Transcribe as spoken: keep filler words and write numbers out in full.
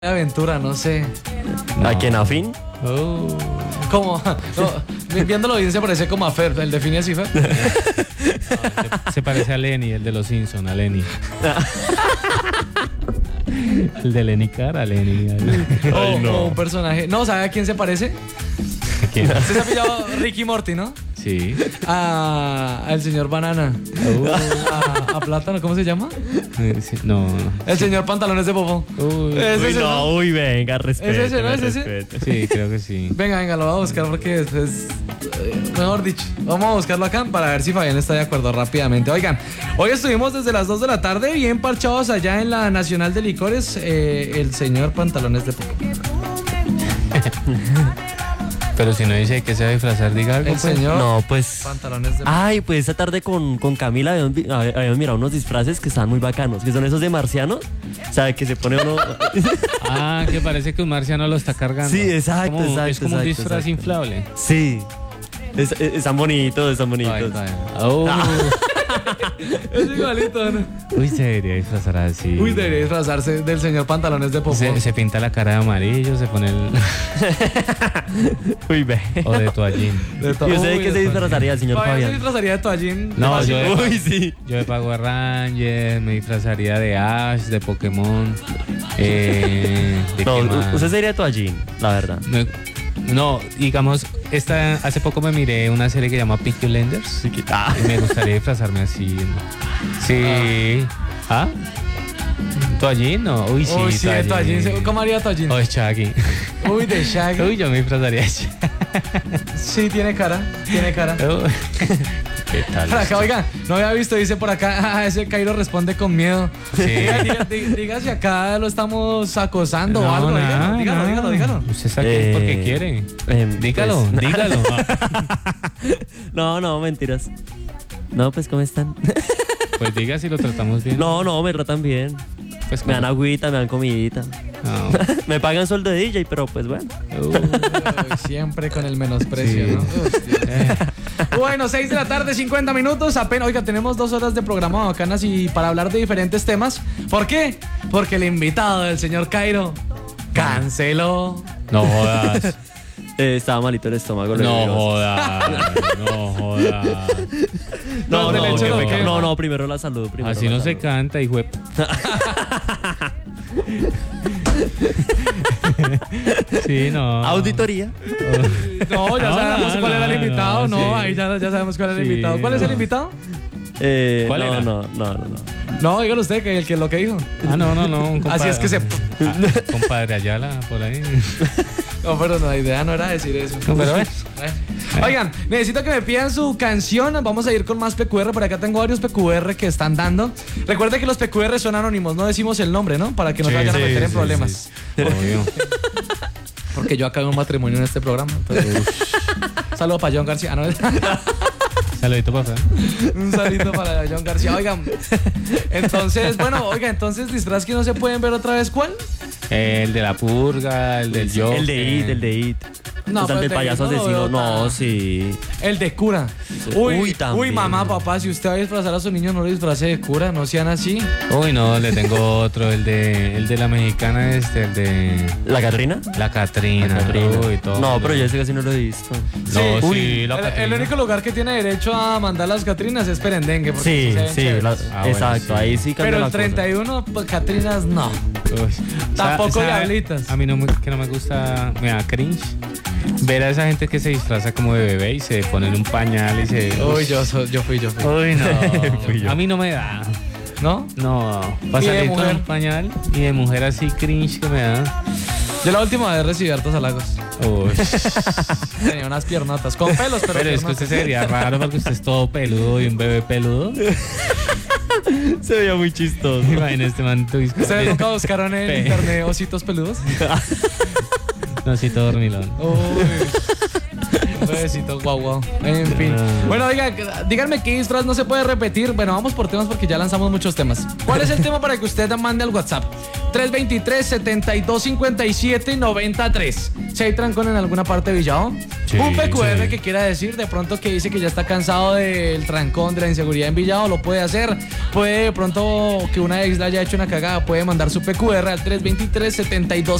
aventura, no sé. No. ¿A quién, a Finn? Oh. ¿Cómo? No, viéndolo bien se parece como a Fer, ¿el define así, Fer? No, se, se parece a Lenny, el de los Simpsons, a Lenny. El de Lenny Cara, Lenny. O, Ay, no. o un personaje. No, ¿sabe a quién se parece? ¿Quién? Usted se ha pillado Ricky Morty, ¿no? Sí. A, al señor Banana. Uh, A, a Plátano, ¿cómo se llama? sí, no, no. El señor Pantalones de Popó. Uy, Ese Uy, es el- no, uy, venga, respeto. ¿Es ese, no es ese? respeto. sí, creo que sí. Venga, venga, lo voy a buscar porque después, eh, mejor dicho, vamos a buscarlo acá para ver si Fabián está de acuerdo rápidamente. Oigan, hoy estuvimos desde las dos de la tarde bien parchados allá en la Nacional de Licores, eh, el señor Pantalones de Popó. Pero si no dice que se va a disfrazar, diga algo. El pues. señor No, pues. Pantalones de Popó. Ay, pues esta tarde con, con Camila habíamos, vi- hab- habíamos mirado unos disfraces que estaban muy bacanos, que son esos de marcianos. O sea, que se pone uno. Ah, que parece que un marciano lo está cargando. Sí, exacto, Como- exacto, Es como un exacto, disfraz exacto. inflable. Sí. Es- es- están bonitos, están bonitos. Ay, ay. Oh. Es igualito, ¿no? Uy, se debería disfrazar así. Uy, debería disfrazarse del señor Pantalones de Popó. Se, se pinta la cara de amarillo, se pone el. Uy, ve. O de toallín. De to- ¿Y usted de Uy, qué se de disfrazaría, señor Fabián se Fabián? disfrazaría de toallín. No, Fácil. yo de- Uy, sí. Yo de Power Ranger, me disfrazaría de Ash, de Pokémon. Eh, ¿de No, qué más? usted sería toallín, la verdad. Me- no, digamos, esta, hace poco me miré una serie que se llama Peaky Blinders. Ah. Y me gustaría disfrazarme así. Sí. ¿Ah? ¿Toallín? No. Uy, sí, Uy, sí, de toallín. ¿Cómo haría toallín? O de Shaggy. Uy, de Shaggy. Uy, yo me disfrazaría de Shaggy. Sí, tiene cara, tiene cara. ¿Qué tal? Por acá, oiga, no había visto, dice por acá, ah, ese Cairo responde con miedo. Sí. Diga, diga, diga, diga si acá lo estamos acosando o No, algo. nada, dígalo, dígalo, nada. dígalo, dígalo. Usted está aquí Eh, porque quiere. Em, Dígalo, pues, dígalo. No, no, mentiras. No, pues, ¿cómo están? Pues diga si lo tratamos bien. No, no, me tratan bien. Pues Me dan como- agüita, me dan comidita. No. Me pagan sueldo de D J, pero pues bueno. Uh, Uy, siempre con el menosprecio, Sí. ¿no? Uf, Dios. eh. Bueno, seis de la tarde, cincuenta minutos. Apenas, oiga, tenemos dos horas de programa bacanas y para hablar de diferentes temas. ¿Por qué? Porque el invitado del señor Cairo canceló. No jodas. Eh, estaba malito el estómago. le No digo. jodas. No jodas. No, Los de no, leche qué no pecado. queman. no, no, primero la salud. Primero Así la no se salud. canta, hijo de... Sí, no. Auditoría. No, ya No, sabemos no, cuál era el no, invitado. No, no, sí. ahí ya, ya sabemos cuál era el Sí, invitado. ¿Cuál es el no. invitado? Eh, ¿Cuál no, era? no, no, no, no. No, dígalo usted, que el que lo que dijo. Ah, no, no, no. un Así es que se- Ah, compadre Ayala, por ahí. No, pero no, la idea no era decir eso. No, pero bueno. Bueno. Oigan, necesito que me pidan su canción. Vamos a ir con más P Q R. Por acá tengo varios P Q R que están dando. Recuerde que los P Q R son anónimos, no decimos el nombre, ¿no? Para que no se vayan a Sí, meter en sí, problemas. sí. Obvio. Porque yo acabo un matrimonio en este programa. Entonces, saludo para John García. Ah, no, Saludito, papá. un saludo para John García. Oigan, entonces, bueno, oiga, entonces disfraz que no se pueden ver otra vez, ¿cuál? El de la purga, el del Joker. El de It, el de It. No, O sea, pero el del de payaso It no lo asesino. veo No, tan- sí. El de cura. Uy, Uy, uy, también. mamá, papá, si usted va a disfrazar a su niño, no lo disfrace de cura, no sean así. Uy, no, le tengo otro, el de, el de la mexicana, este, el de ¿La Catrina? la Catrina. La Catrina. Uy, todo. No, pero yo ese casi no lo he visto. No, sí, Uy, la el, Catrina. el único lugar que tiene derecho a mandar las Catrinas es Perendengue. porque Sí, se ven sí, chéveres. la- Ah, bueno, exacto, sí. ahí sí cambia Pero la el cosa. treinta y uno, pues, Catrinas no. Uy. Tampoco Sa- sa- diablitas. A mí no me, que no me gusta, me da cringe ver a esa gente que se disfraza como de bebé y se ponen un pañal y se... Uy, yo, so- yo fui, yo fui. Uy, no. Fui yo. A mí no me da. ¿No? No. ¿Y Para de salir con mujer? un pañal y de mujer así cringe que me da. Yo la última vez recibí hartos halagos. Uy. Tenía unas piernotas, con pelos, pero Pero es que piernotas. usted sería raro porque usted es todo peludo y un bebé peludo. Se veía muy chistoso. Imagínate este man. tú disco- ¿Ustedes nunca buscaron en Pe- internet ositos peludos? No, sí, todo dormilón. Uy. Un bebecito, guau, guau. En fin. Ah. Bueno, oiga, díganme qué disfraz no se puede repetir. Bueno, vamos por temas porque ya lanzamos muchos temas. ¿Cuál es el tema para que usted mande al WhatsApp? tres dos tres, siete dos cinco siete, nueve tres. ¿Si hay trancón en alguna parte de Villado? Sí, Un P Q R sí. que quiera decir, de pronto que dice que ya está cansado del trancón, de la inseguridad en Villado, lo puede hacer. Puede de pronto que una ex le haya hecho una cagada, puede mandar su P Q R al tres dos tres, siete dos